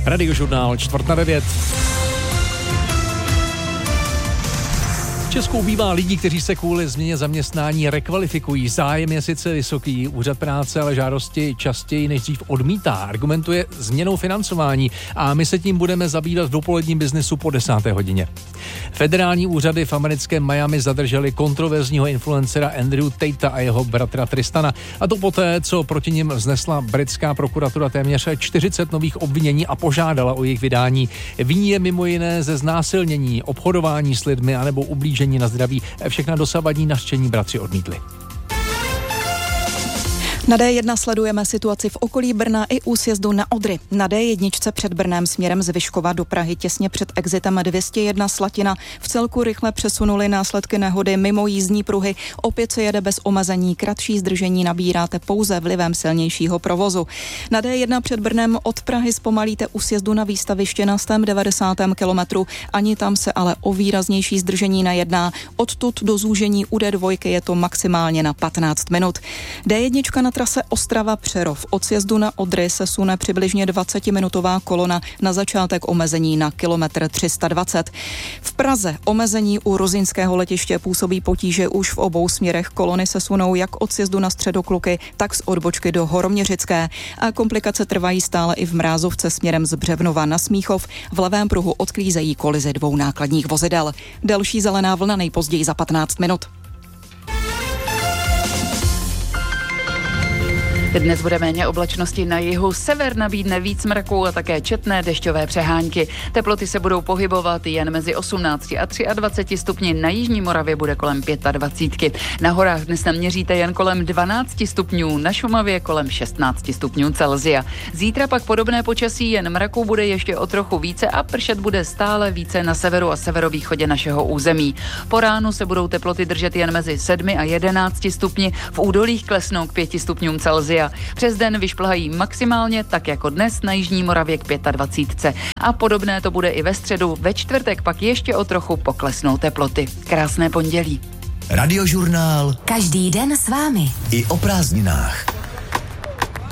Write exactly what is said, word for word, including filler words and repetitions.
Radiožurnál čtvrt na devět. V Česku ubývá lidí, kteří se kvůli změně zaměstnání rekvalifikují. Zájem je sice vysoký, úřad práce ale žádosti častěji než dřív odmítá. Argumentuje změnou financování a my se tím budeme zabývat v dopoledním biznesu po desáté hodině. Federální úřady v americkém Miami zadrželi kontroverzního influencera Andrew Tate a jeho bratra Tristana. A to poté, co proti nim vznesla britská prokuratura téměř čtyřicet nových obvinění a požádala o jejich vydání. Viní je mimo jiné ze znásilnění, obchodování s lidmi anebo ublížení na zdraví. Všechna dosavadní nařčení bratři odmítli. Na dé jedna sledujeme situaci v okolí Brna i u sjezdu na Odry. Na dé jedna před Brnem směrem z Vyškova do Prahy těsně před exitem dvě stě jedna Slatina v celku rychle přesunuli následky nehody mimo jízdní pruhy. Opět se jede bez omezení, kratší zdržení nabíráte pouze vlivem silnějšího provozu. Na dé jedna před Brnem od Prahy zpomalíte u sjezdu na výstaviště na sto devadesátém kilometru. Ani tam se ale o výraznější zdržení nejedná. Odtud do zúžení u dé dva je to maximálně na patnáct minut. dé jedna na trase Ostrava-Přerov od sjezdu na Odry se sune přibližně dvacetiminutová kolona, na začátek omezení na kilometr tři sta dvacet. V Praze omezení u Ruzyňského letiště působí potíže už v obou směrech. Kolony se sunou jak od sjezdu na Středokluky, tak z odbočky do Horoměřické. A komplikace trvají stále i v Mrázovce směrem z Břevnova na Smíchov. V levém pruhu odklízejí kolizi dvou nákladních vozidel. Delší zelená vlna nejpozději za patnáct minut. Dnes bude méně oblačnosti na jihu, sever nabídne víc mraků a také četné dešťové přehánky. Teploty se budou pohybovat jen mezi osmnácti a dvaceti třemi stupni, na jižní Moravě bude kolem dvacet pět. Na horách dnes naměříte jen kolem dvanácti stupňů, na Šumavě kolem šestnácti stupňů Celsia. Zítra pak podobné počasí, jen mraků bude ještě o trochu více a pršet bude stále více na severu a severovýchodě našeho území. Po ránu se budou teploty držet jen mezi sedmi a jedenácti stupni, v údolích klesnou k pěti stupňům Celsia. Přes den vyšplhají maximálně, tak jako dnes, na jižní Moravě k dvaceti pěti. A podobné to bude i ve středu, ve čtvrtek pak ještě o trochu poklesnou teploty. Krásné pondělí. Radiožurnál. Každý den s vámi. I o prázdninách.